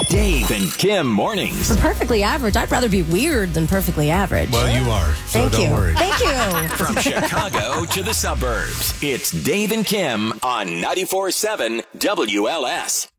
Dave and Kim mornings. For perfectly average, I'd rather be weird than perfectly average. Well, you are, so Thank don't you. worry. Thank you. From Chicago to the suburbs, it's Dave and Kim on 94.7 WLS.